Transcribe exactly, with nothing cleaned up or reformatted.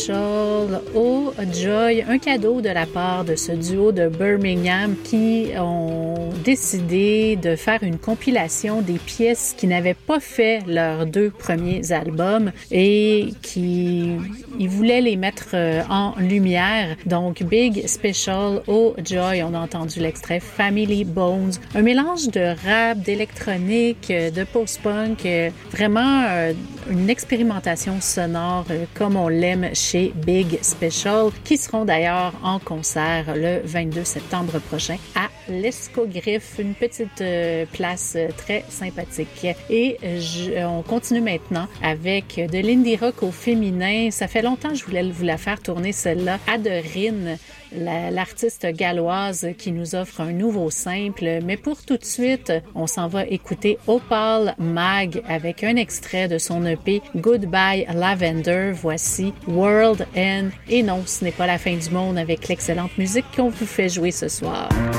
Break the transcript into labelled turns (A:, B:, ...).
A: Oh Joy, un cadeau de la part de ce duo de Birmingham qui ont décidé de faire une compilation des pièces qui n'avaient pas fait leurs deux premiers albums et qui ils voulaient les mettre en lumière. Donc Big Special, Oh Joy, on a entendu l'extrait Family Bones, un mélange de rap, d'électronique, de post-punk, vraiment une expérimentation sonore comme on l'aime chez Big Special, qui seront d'ailleurs en concert le vingt-deux septembre prochain à l'Escogriffe, une petite euh, place très sympathique. Et je, on continue maintenant avec de l'indie rock au féminin. Ça fait longtemps que je voulais vous la faire tourner celle-là. Adorine, la, l'artiste galloise qui nous offre un nouveau simple. Mais pour tout de suite, on s'en va écouter Opal Mag avec un extrait de son E P Goodbye Lavender. Voici World End. Et non, ce n'est pas la fin du monde avec l'excellente musique qu'on vous fait jouer ce soir.